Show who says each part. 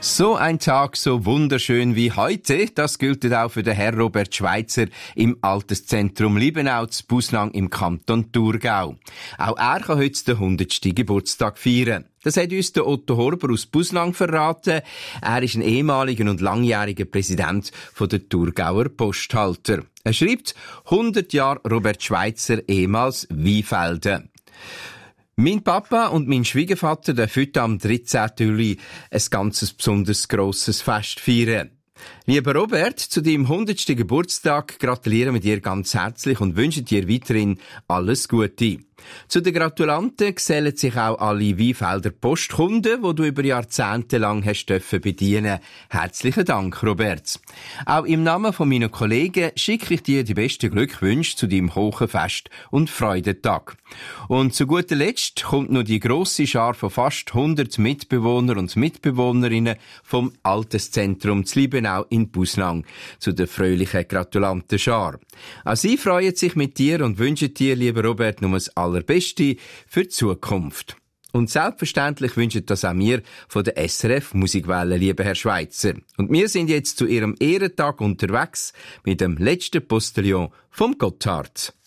Speaker 1: So ein Tag, so wunderschön wie heute, das gilt auch für den Herr Robert Schweitzer im Alterszentrum Liebenau zu Busnang im Kanton Thurgau. Auch er kann heute den 100. Geburtstag feiern. Das hat uns der Otto Horber aus Busnang verraten. Er ist ein ehemaliger und langjähriger Präsident der Thurgauer Posthalter. Er schreibt 100 Jahre Robert Schweitzer, ehemals Weinfelden. Mein Papa und mein Schwiegervater dürfen heute am 13. Juli ein ganz besonders grosses Fest feiern. Lieber Robert, zu deinem 100. Geburtstag gratulieren wir dir ganz herzlich und wünschen dir weiterhin alles Gute. Zu den Gratulanten gesellen sich auch alle Weinfelder Postkunden, die du über Jahrzehnte lang hast bedienen. Herzlichen Dank, Robert. Auch im Namen von meinen Kollegen schicke ich dir die besten Glückwünsche zu deinem hohen Fest- und Freudentag. Und zu guter Letzt kommt noch die grosse Schar von fast 100 Mitbewohner und Mitbewohnerinnen vom Alterszentrum zu Liebenau in Busnang zu der fröhlichen Gratulantenschar. Auch sie freuen sich mit dir und wünschen dir, lieber Robert, nur das Allerbeste für die Zukunft. Und selbstverständlich wünschen das auch wir von der SRF Musikwelle, lieber Herr Schweitzer. Und wir sind jetzt zu Ihrem Ehrentag unterwegs mit dem letzten Postillon vom Gotthard.